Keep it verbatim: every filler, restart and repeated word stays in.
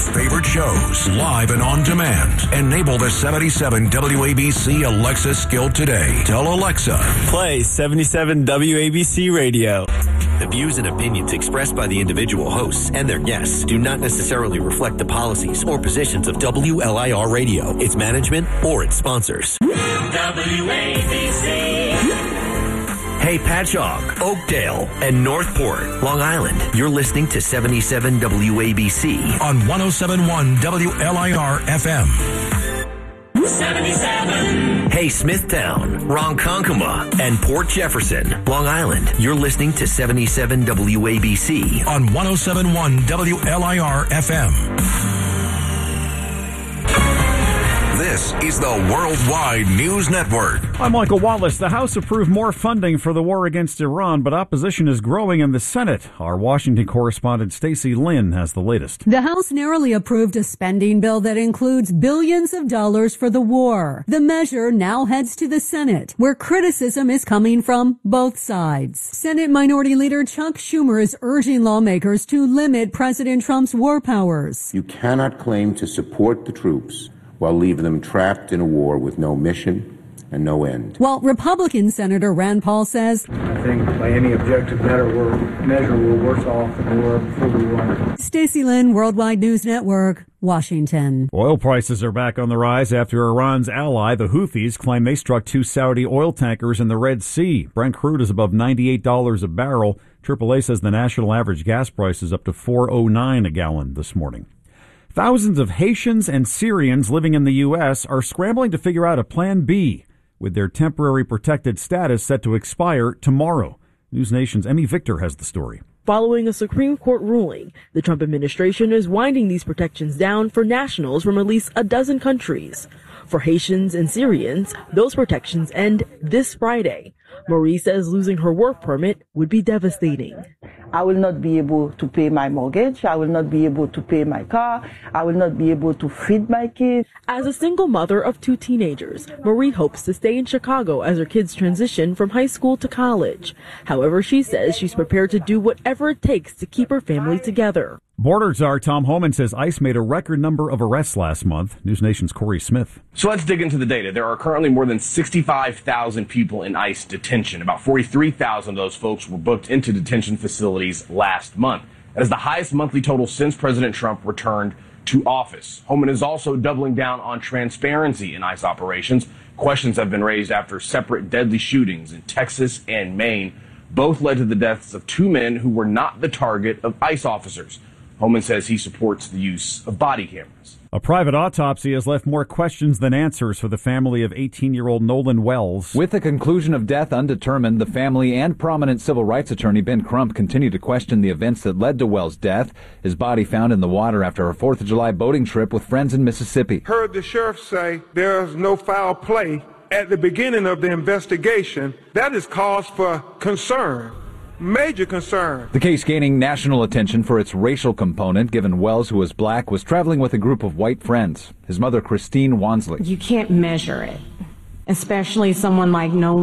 favorite shows live and on demand. Enable the seventy-seven W A B C Alexa skill today. Tell Alexa, play seventy-seven W A B C Radio. The views and opinions expressed by the individual hosts and their guests do not necessarily reflect the policies or positions of W L I R Radio, its management, or its sponsors. W A B C. Hey, Patchogue, Oakdale, and Northport, Long Island. You're listening to seventy-seven W A B C on one oh seven point one W L I R F M. seventy-seven. Hey, Smithtown, Ronkonkoma, and Port Jefferson, Long Island. You're listening to seventy-seven W A B C on one oh seven point one W L I R F M. This is the Worldwide News Network. I'm Michael Wallace. The House approved more funding for the war against Iran, but opposition is growing in the Senate. Our Washington correspondent Stacey Lynn has the latest. The House narrowly approved a spending bill that includes billions of dollars for the war. The measure now heads to the Senate, where criticism is coming from both sides. Senate Minority Leader Chuck Schumer is urging lawmakers to limit President Trump's war powers. You cannot claim to support the troops while leaving them trapped in a war with no mission and no end. While Republican Senator Rand Paul says, I think by any objective measure, we're, measure, we're worse off than we were before the war. Stacey Lynn, Worldwide News Network, Washington. Oil prices are back on the rise after Iran's ally, the Houthis, claim they struck two Saudi oil tankers in the Red Sea. Brent crude is above ninety-eight dollars a barrel. triple A says the national average gas price is up to four oh nine a gallon this morning. Thousands of Haitians and Syrians living in the U S are scrambling to figure out a plan B, with their temporary protected status set to expire tomorrow. News Nation's Emmy Victor has the story. Following a Supreme Court ruling, the Trump administration is winding these protections down for nationals from at least a dozen countries. For Haitians and Syrians, those protections end this Friday. Marie says losing her work permit would be devastating. I will not be able to pay my mortgage. I will not be able to pay my car. I will not be able to feed my kids. As a single mother of two teenagers, Marie hopes to stay in Chicago as her kids transition from high school to college. However, she says she's prepared to do whatever it takes to keep her family together. Border czar Tom Homan says ICE made a record number of arrests last month. News Nation's Corey Smith. So let's dig into the data. There are currently more than sixty-five thousand people in ICE detention. About forty-three thousand of those folks were booked into detention facilities last month. That is the highest monthly total since President Trump returned to office. Homan is also doubling down on transparency in ICE operations. Questions have been raised after separate deadly shootings in Texas and Maine. Both led to the deaths of two men who were not the target of ICE officers. Homan says he supports the use of body cameras. A private autopsy has left more questions than answers for the family of eighteen-year-old Nolan Wells. With the conclusion of death undetermined, the family and prominent civil rights attorney Ben Crump continue to question the events that led to Wells' death. His body found in the water after a fourth of July boating trip with friends in Mississippi. Heard the sheriff say there's no foul play at the beginning of the investigation. That is cause for concern. Major concern. The case gaining national attention for its racial component, given Wells, who was black, was traveling with a group of white friends. His mother, Christine Wansley. You can't measure it, especially someone like Nolan.